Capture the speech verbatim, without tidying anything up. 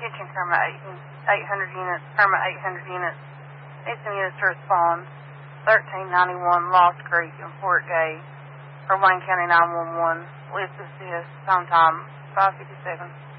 Pitching Kerma eight hundred units, Kerma eight hundred units. Need some units to respond. thirteen ninety-one Lost Creek in Fort Gay for Wayne County nine one one. List assist, sometime five fifty-seven.